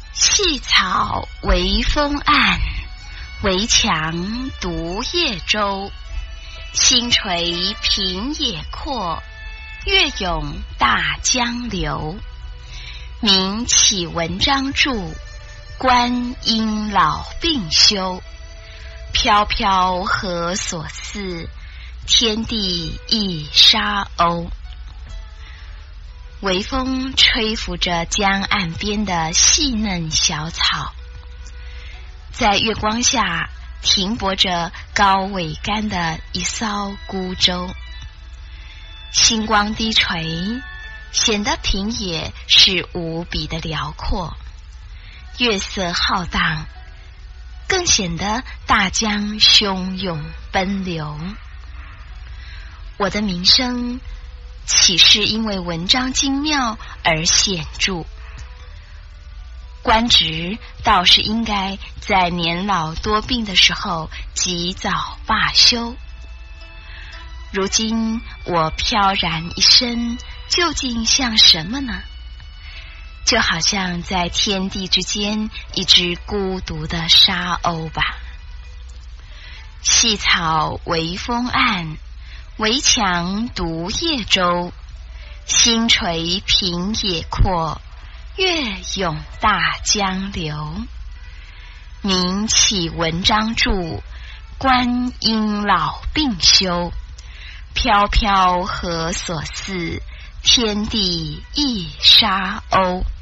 细草微风岸，围墙独夜舟。星垂平野阔，月涌大江流。名启文章著，观音老病休。飘飘何所似，天地一沙鸥。微风吹拂着江岸边的细嫩小草，在月光下停泊着高桅杆的一艘孤舟。星光低垂，显得平野是无比的辽阔，月色浩荡，更显得大江汹涌奔流。我的名声岂是因为文章精妙而显著？官职倒是应该在年老多病的时候及早罢休。如今我飘然一身，究竟像什么呢？就好像在天地之间一只孤独的沙鸥吧。细草微风岸，围墙独夜舟。星垂平野阔，月涌大江流。名启文章著，观音老病休。飘飘何所似，天地一沙鸥。